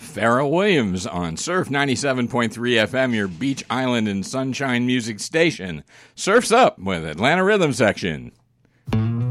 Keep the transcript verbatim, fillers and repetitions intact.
Pharrell Williams on Surf ninety-seven point three F M, your Beach Island and Sunshine music station. Surf's Up with Atlanta Rhythm Section.